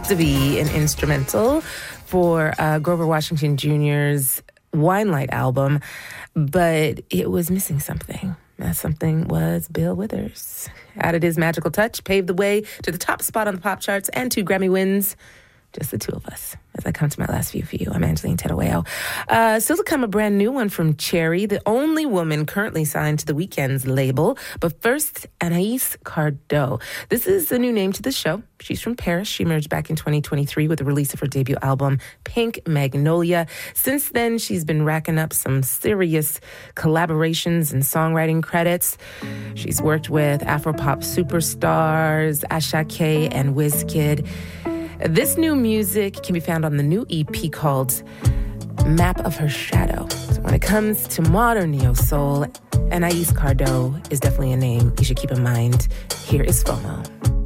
to be an instrumental for Grover Washington Jr.'s Wine Light album, but it was missing something. That something was Bill Withers. Added his magical touch, paved the way to the top spot on the pop charts and 2 Grammy wins. Just the two of us. As I come to my last view for you, I'm Angeline Tedaweo. Still to come, a brand new one from Cherry, the only woman currently signed to the Weeknd's label. But first, Anaïs Cardot. This is a new name to the show. She's from Paris. She emerged back in 2023 with the release of her debut album, Pink Magnolia. Since then, she's been racking up some serious collaborations and songwriting credits. She's worked with Afropop superstars Asake and Wizkid. This new music can be found on the new EP called Map of Her Shadow. So when it comes to modern neo-soul, Anaïs Cardot is definitely a name you should keep in mind. Here is FOMO.